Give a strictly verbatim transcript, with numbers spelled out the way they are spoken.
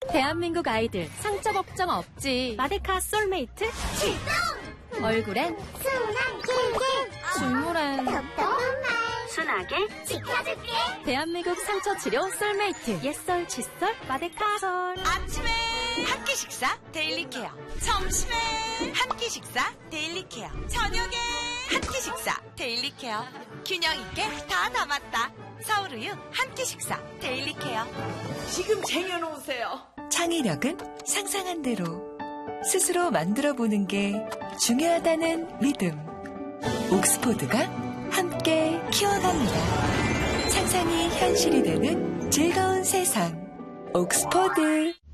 대한민국 아이들 상처 걱정 없지. 마데카 솔메이트 출동! 얼굴엔 순한 길게 눈물엔 톡톡한 말 순하게 지켜줄게. 대한민국 상처 치료 솔메이트 옛설 칫솔 마데카솔. 아침에 한 끼 식사 데일리 케어, 점심에 한 끼 식사 데일리 케어, 저녁에 한 끼 식사 데일리 케어. 균형 있게 다 담았다. 서울우유 한 끼 식사 데일리 케어. 지금 쟁여놓으세요. 창의력은 상상한 대로 스스로 만들어보는 게 중요하다는 믿음. 옥스포드가 함께 키워갑니다. 상상이 현실이 되는 즐거운 세상. 옥스포드.